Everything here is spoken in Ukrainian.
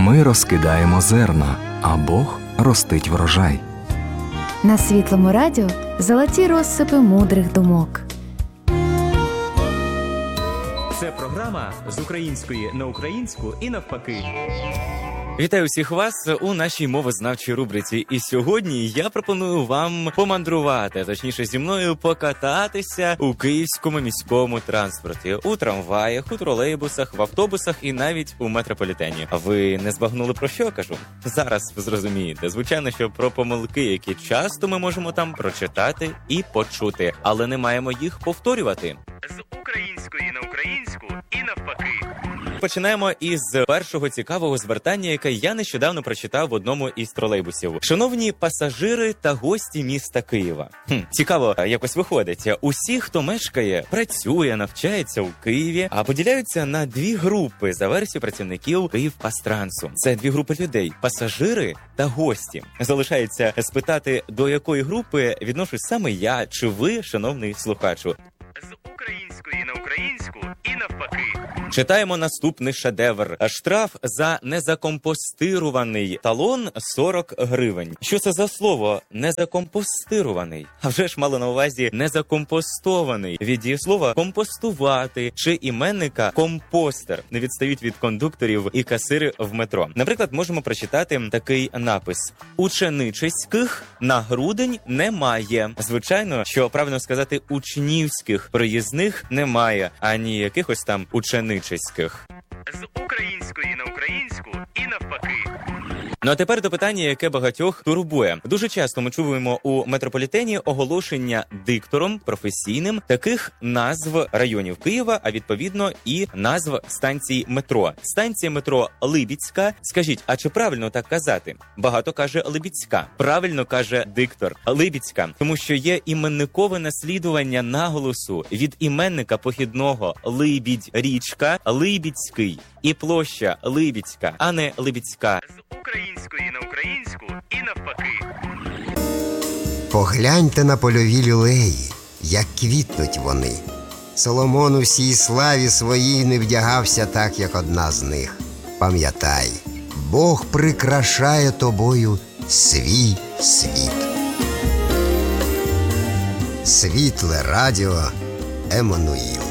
Ми розкидаємо зерна, а Бог ростить врожай. На Світлому радіо золоті розсипи мудрих думок. Це програма з української на українську і навпаки. Вітаю всіх вас у нашій мовознавчій рубриці. І сьогодні я пропоную вам помандрувати, точніше зі мною покататися у київському міському транспорті. У трамваях, у тролейбусах, в автобусах і навіть у метрополітені. А ви не збагнули, про що я кажу? Зараз ви зрозумієте. Звичайно, що про помилки, які часто ми можемо там прочитати і почути, але не маємо їх повторювати. З української на українську і навпаки. Починаємо із першого цікавого звертання, яке я нещодавно прочитав в одному із тролейбусів. Шановні пасажири та гості міста Києва. Цікаво, якось виходить. Усі, хто мешкає, працює, навчається у Києві, а поділяються на дві групи за версією працівників Київпастрансу. Це дві групи людей – пасажири та гості. Залишається спитати, до якої групи відношусь саме я чи ви, шановний слухачу. З української на українську і навпаки. Читаємо наступний шедевр. Штраф за незакомпостируваний талон 40 гривень. Що це за слово «незакомпостируваний»? А вже ж мало на увазі «незакомпостований». Від дієслова «компостувати» чи іменника «компостер». Не відстають від кондукторів і касири в метро. Наприклад, можемо прочитати такий напис. Ученических на грудень немає. Звичайно, що правильно сказати учнівських проїзних немає, ані якихось там ученичих. З української на українську і навпаки. Ну а тепер до питання, яке багатьох турбує. Дуже часто ми чуємо у метрополітені оголошення диктором професійним таких назв районів Києва, а відповідно і назв станцій метро. Станція метро Либідська. Скажіть, а чи правильно так казати? Багато каже Либідська. Правильно каже диктор. Либідська. Тому що є іменникове наслідування наголосу від іменника похідного Либідь річка, Либідський і площа Либідська, а не Либідська. З української на українську і навпаки. Погляньте на польові люлеї, як квітнуть вони. Соломон у всій славі своїй не вдягався так, як одна з них. Пам'ятай, Бог прикрашає тобою свій світ. Світле радіо Еммануїл.